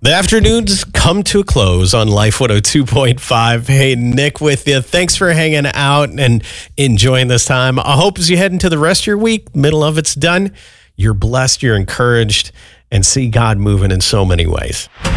The afternoons come to a close on Life 102.5. Hey, Nick with you. Thanks for hanging out and enjoying this time. I hope as you head into the rest of your week, middle of it's done, you're blessed, you're encouraged, and see God moving in so many ways.